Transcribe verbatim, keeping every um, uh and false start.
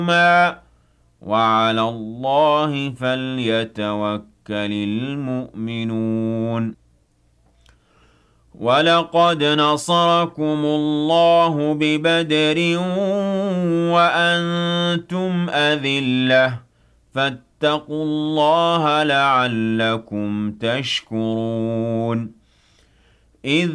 وعلى الله فليتوكل المؤمنون ولقد نصركم الله ببدر وأنتم أذلة فاتقوا الله لعلكم تشكرون إذ